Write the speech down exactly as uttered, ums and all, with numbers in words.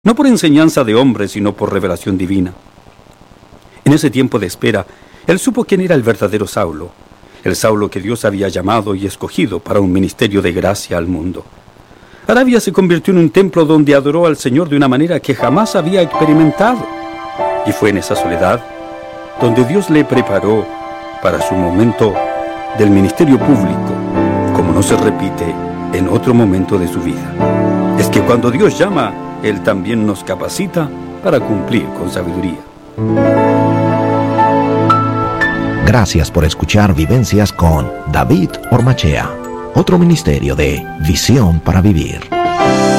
no por enseñanza de hombres, sino por revelación divina. En ese tiempo de espera, él supo quién era el verdadero Saulo, el Saulo que Dios había llamado y escogido para un ministerio de gracia al mundo. Arabia se convirtió en un templo donde adoró al Señor de una manera que jamás había experimentado. Y fue en esa soledad donde Dios le preparó para su momento del ministerio público, como no se repite en otro momento de su vida. Es que cuando Dios llama, Él también nos capacita para cumplir con sabiduría. Gracias por escuchar Vivencias con David Ormachea, otro ministerio de Visión para Vivir.